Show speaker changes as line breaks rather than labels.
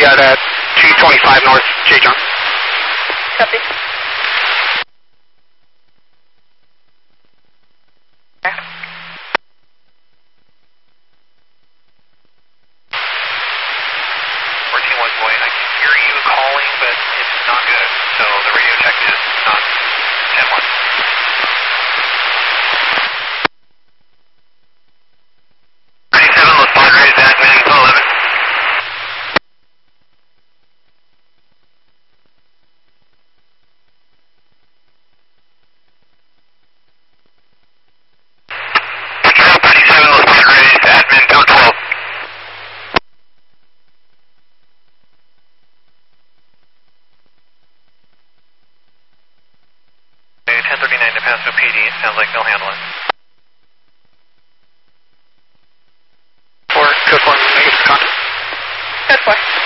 be at 225 North J. John.
Copy.
Boy, I can hear you calling, but it's not good. So the radio check is not 10-1. Los Padres, admin, 11. Control 97, Los Padres, admin, 12. 1039 to Paso PD, sounds like they'll handle it.
4, code 4, negative contact.
Code 4.